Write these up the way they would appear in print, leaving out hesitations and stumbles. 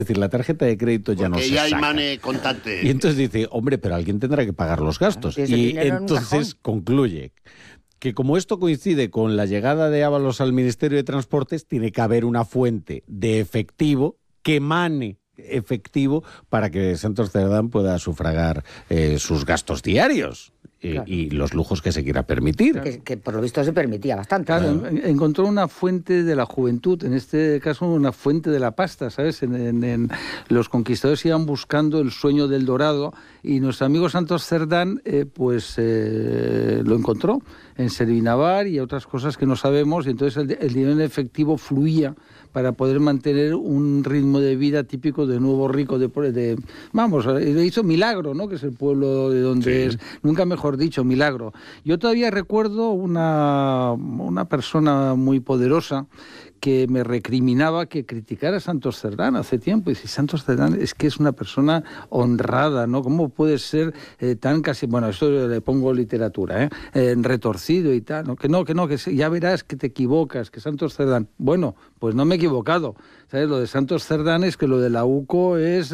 decir, la tarjeta de crédito ya no se ya hay saca. money contante. Y entonces dice, hombre, pero alguien tendrá que pagar los gastos. Y entonces concluye que como esto coincide con la llegada de Ábalos al Ministerio de Transportes, tiene que haber una fuente de efectivo que emane efectivo para que Santos Cerdán pueda sufragar sus gastos diarios. Claro. Y los lujos que se quiera permitir. Que por lo visto se permitía bastante. Claro, encontró una fuente de la juventud, en este caso una fuente de la pasta, ¿sabes? Los conquistadores iban buscando el sueño del dorado y nuestro amigo Santos Cerdán lo encontró en Servinavar y otras cosas que no sabemos, y entonces el dinero en efectivo fluía para poder mantener un ritmo de vida típico de Nuevo Rico, vamos, le hizo Milagro, ¿no? Que es el pueblo de donde es, nunca mejor dicho, Milagro. Yo todavía recuerdo una persona muy poderosa que me recriminaba que criticara a Santos Cerdán hace tiempo. Y dice, Santos Cerdán es que es una persona honrada, ¿no? ¿Cómo puede ser tan casi... Bueno, esto le pongo literatura, retorcido y tal, ¿no? Que ya verás que te equivocas, que Santos Cerdán... Bueno, pues no me he equivocado. ¿Sabes? Lo de Santos Cerdán es que lo de la UCO es,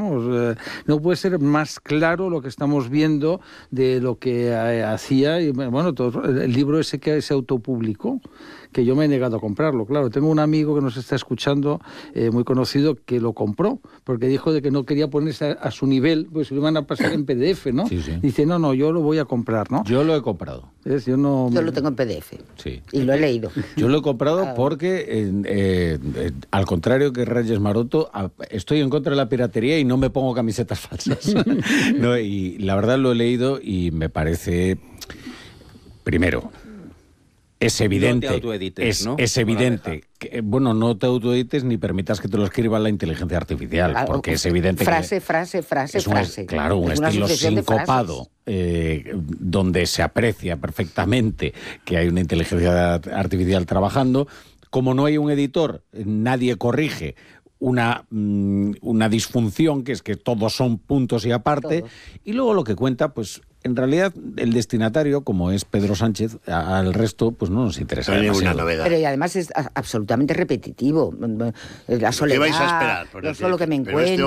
no puede ser más claro lo que estamos viendo de lo que hacía. Y bueno, el libro ese que se autopublicó, que yo me he negado a comprarlo, claro. Tengo un amigo que nos está escuchando, muy conocido, que lo compró, porque dijo de que no quería ponerse a su nivel, pues se lo iban a pasar en PDF, ¿no? Sí, sí. Dice, no, yo lo voy a comprar, ¿no? Yo lo he comprado. Yo lo tengo en PDF. Sí. Y lo he leído. Yo lo he comprado porque, al contrario que Reyes Maroto, estoy en contra de la piratería y no me pongo camisetas falsas. No, y la verdad lo he leído y me parece, primero, es evidente, no te autoedites, ¿no? Es evidente que, bueno, no te autoedites ni permitas que te lo escriba la inteligencia artificial, porque es evidente frase. Claro, un estilo sincopado, donde se aprecia perfectamente que hay una inteligencia artificial trabajando. Como no hay un editor, nadie corrige una disfunción, que es que todos son puntos y aparte, y luego lo que cuenta, pues en realidad el destinatario, como es Pedro Sánchez, al resto pues no nos interesa demasiado. Novedad. Pero y además es absolutamente repetitivo. La soledad, ¿Qué vais a esperar? No solo que me encuentro,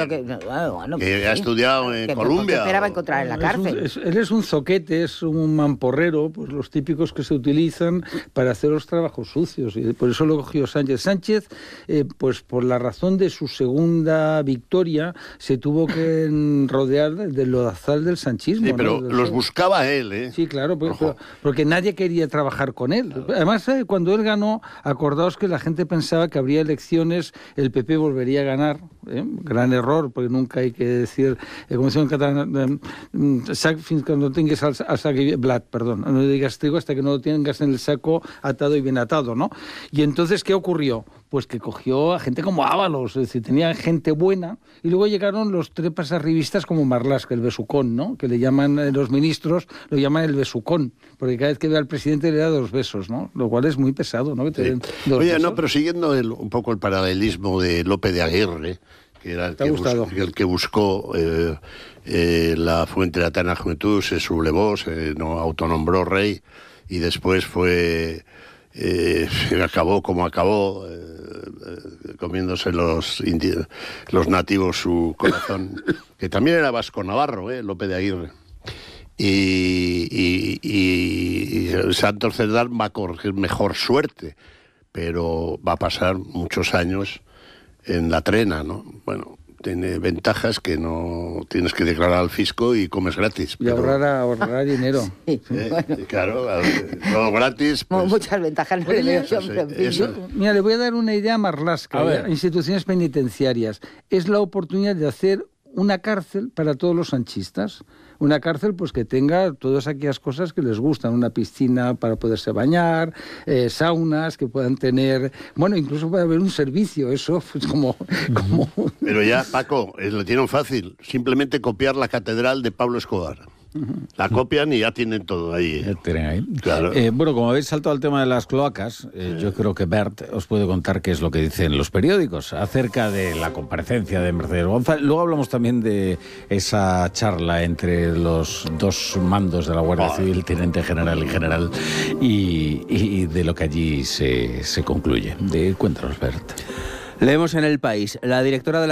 que ha estudiado en Columbia. Que esperaba encontrar en la cárcel. Él es un zoquete, es un mamporrero, pues los típicos que se utilizan para hacer los trabajos sucios, y por eso lo cogió Sánchez. Sánchez, pues por la razón de su segunda victoria, se tuvo que rodear del lodazal del sanchismo. Sí, pero los buscaba él, ¿eh? Sí, claro, porque nadie quería trabajar con él. Además, cuando él ganó, acordaos que la gente pensaba que habría elecciones, el PP volvería a ganar. Gran error, porque nunca hay que decir, como decía en catalán, cuando tengas al saco blat, perdón, no digas trigo hasta que no lo tengas en el saco atado y bien atado, ¿no? Y entonces, ¿qué ocurrió? Pues que cogió a gente como Ábalos, es decir, tenía gente buena, y luego llegaron los trepas arribistas como Marlaska, el besucón, ¿no? Que le llaman los ministros, lo llaman el besucón, porque cada vez que ve al presidente le da 2 besos, ¿no? Lo cual es muy pesado, ¿no? Que te den 2 Oye, besos. no, pero siguiendo un poco el paralelismo de Lope de Aguirre, que era el que buscó la fuente de la eterna juventud, se sublevó, se autonombró rey, y después acabó como acabó, comiéndose los nativos su corazón, que también era vasco-navarro, Lope de Aguirre. Y Santos Cerdán va a corregir mejor suerte, pero va a pasar muchos años en la trena, ¿no? Bueno, tiene ventajas que no tienes que declarar al fisco y comes gratis. Y ahorrar dinero. Sí, claro, todo gratis. Pues, muchas ventajas. Mira, le voy a dar una idea a Marlaska, instituciones penitenciarias. Es la oportunidad de hacer una cárcel para todos los sanchistas. Una cárcel pues que tenga todas aquellas cosas que les gustan, una piscina para poderse bañar, saunas que puedan tener, bueno, incluso puede haber un servicio, eso pues como... Pero ya, Paco, lo tienen fácil, simplemente copiar la catedral de Pablo Escobar. La copian y ya tienen todo ahí. Tienen ahí. Claro. Bueno, como habéis saltado al tema de las cloacas, yo creo que Bert os puede contar qué es lo que dicen los periódicos acerca de la comparecencia de Mercedes González. Luego hablamos también de esa charla entre los 2 mandos de la Guardia Civil, teniente general y general, y de lo que allí se concluye. Cuéntanos, Bert. Leemos en El País, la directora de la